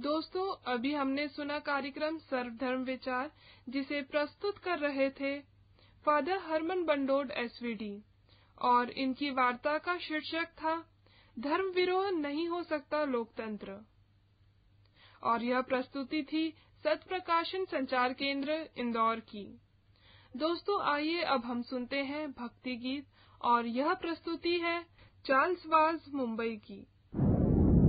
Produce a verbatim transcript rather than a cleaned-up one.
दोस्तों, अभी हमने सुना कार्यक्रम सर्वधर्म विचार, जिसे प्रस्तुत कर रहे थे फादर हरमन बंडोड एसवीडी, और इनकी वार्ता का शीर्षक था धर्म विरोह नहीं हो सकता लोकतंत्र। और यह प्रस्तुति थी सत्य प्रकाशन संचार केंद्र इंदौर की। दोस्तों, आइए अब हम सुनते हैं भक्ति गीत, और यह प्रस्तुति है चार्ल्स वाज मुंबई की।